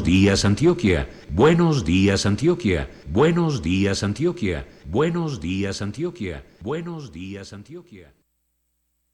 días, Antioquia. Buenos días, Antioquia. Buenos días, Antioquia. Buenos días, Antioquia. Buenos días, Antioquia.